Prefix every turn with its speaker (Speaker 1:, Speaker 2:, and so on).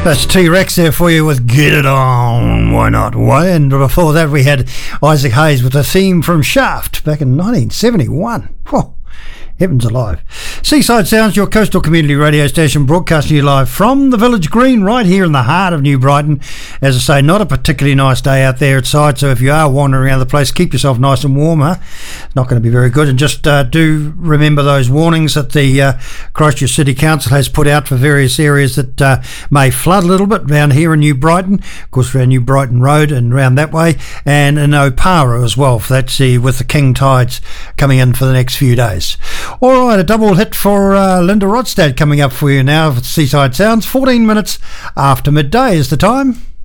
Speaker 1: That's T-Rex there for you with Get It On, Why Not? Why? And before that we had Isaac Hayes with a theme from Shaft back in 1971. Whoa. Heavens alive. Seaside Sounds, your coastal community radio station, broadcasting you live from the Village Green right here in the heart of New Brighton. As I say, not a particularly nice day out there outside, so if you are wandering around the place, keep yourself nice and warm, huh? It's not going to be very good. And just do remember those warnings that the Christchurch City Council has put out for various areas that may flood a little bit around here in New Brighton, of course around New Brighton Road and around that way, and in Opara as well, that's with the king tides coming in for the next few days. All right, a double hit for Linda Rodstad coming up for you now with Seaside Sounds. 14 minutes after midday is the time.